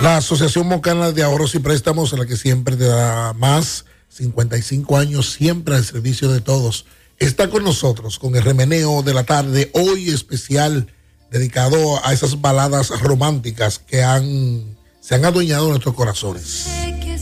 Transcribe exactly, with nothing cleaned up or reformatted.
La Asociación Moncana de Ahorros y Préstamos, la que siempre te da más, cincuenta y cinco años, siempre al servicio de todos, está con nosotros con el remeneo de la tarde, hoy especial, dedicado a esas baladas románticas que han, se han adueñado de nuestros corazones.